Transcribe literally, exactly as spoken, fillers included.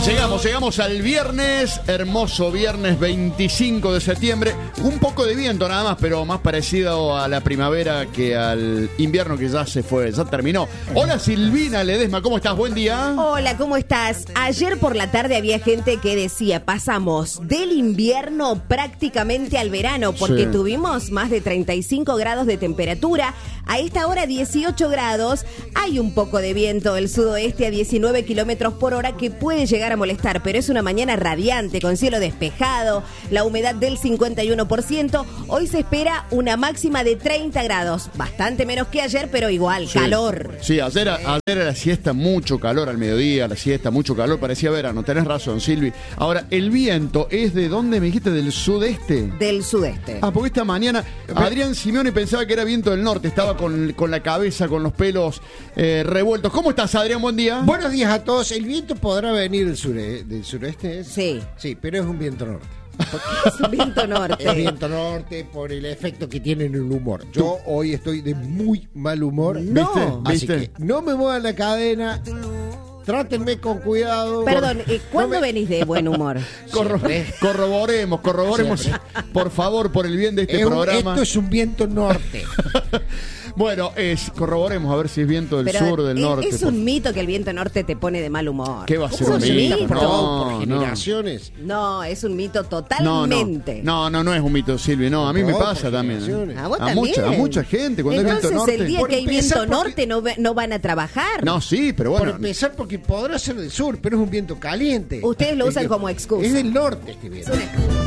Llegamos, llegamos al viernes, hermoso viernes veinticinco de septiembre. Un poco de viento nada más, pero más parecido a la primavera que al invierno que ya se fue, ya terminó. Hola Silvina Ledesma, ¿cómo estás? Buen día. Hola, ¿cómo estás? Ayer por la tarde había gente que decía, pasamos del invierno prácticamente al verano, porque Sí. tuvimos más de treinta y cinco grados de temperatura. A esta hora dieciocho grados, hay un poco de viento del sudoeste a diecinueve kilómetros por hora que puede llegar a molestar, pero es una mañana radiante, con cielo despejado, la humedad del cincuenta y uno por ciento. Hoy se espera una máxima de treinta grados, bastante menos que ayer, pero igual, Sí. calor. Sí, ayer, ayer era la siesta, mucho calor al mediodía, la siesta, mucho calor, parecía verano, tenés razón, Silvi. Ahora, el viento es de dónde me dijiste, del sudeste. Del sudeste. Ah, porque esta mañana Adrián Simeone pensaba que era viento del norte, estaba con, con la cabeza, con los pelos eh, revueltos. ¿Cómo estás, Adrián? Buen día. Buenos días a todos. El viento podrá venir del, sure, del sureste. ¿es? Sí. Sí, pero es un viento norte. Es un viento norte. Es viento norte por el efecto que tiene en el humor. Yo hoy estoy de muy mal humor. No. Así ¿Viste? que no me muevan la cadena. Trátenme con cuidado. Perdón, ¿eh, ¿cuándo No me- venís de buen humor? Corro- corroboremos, corroboremos, Siempre. por favor, por el bien de este Es un- programa. esto es un viento norte. Bueno, es, corroboremos a ver si es viento del Pero sur o del es, norte. es un mito que el viento norte te pone de mal humor. ¿Qué va a ser Es un un mito? mito. Probado por No, generaciones. No, es un mito No, no, totalmente. no, no, no es un mito, Silvia, no, a mí me No, pasa por también. ¿eh? generaciones. ¿A vos A también? mucha, a mucha gente, cuando Entonces, hay viento norte. el día Por que hay empezar, viento porque- norte no, ve- no van a trabajar. No, sí, pero Por bueno. empezar, porque podrá ser del sur, pero es un viento caliente. Ustedes lo Es usan que- como excusa. Es del norte este viento. Es una excusa.